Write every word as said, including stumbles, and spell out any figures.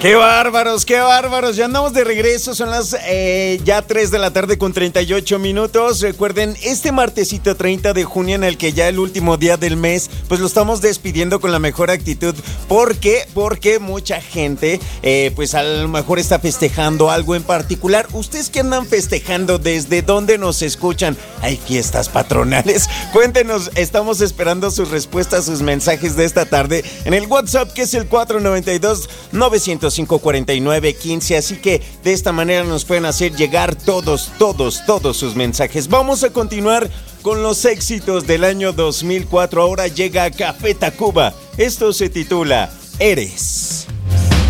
¡Qué bárbaros, qué bárbaros! Ya andamos de regreso, son las eh, ya tres de la tarde con treinta y ocho minutos. Recuerden, este martesito treinta de junio, en el que ya el último día del mes, pues lo estamos despidiendo con la mejor actitud. ¿Por qué? Porque mucha gente, eh, pues a lo mejor está festejando algo en particular. ¿Ustedes qué andan festejando? ¿Desde dónde nos escuchan? ¿Hay fiestas patronales? Cuéntenos, estamos esperando sus respuestas, sus mensajes de esta tarde en el WhatsApp, que es el cuatro nueve dos, nueve cero cinco, cuatro nueve uno cinco. Así que de esta manera nos pueden hacer llegar todos, todos, todos sus mensajes. Vamos a continuar con los éxitos del año dos mil cuatro. Ahora llega Café Tacuba. Esto se titula Eres.